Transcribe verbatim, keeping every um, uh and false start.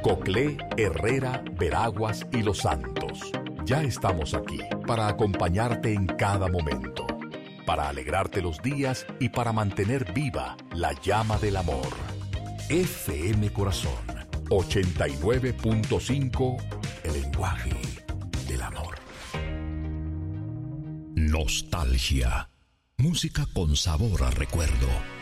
Coclé, Herrera, Veraguas y Los Santos. Ya estamos aquí para acompañarte en cada momento, para alegrarte los días y para mantener viva la llama del amor. F M Corazón ochenta y nueve punto cinco, el lenguaje del amor. Nostalgia, música con sabor a recuerdo.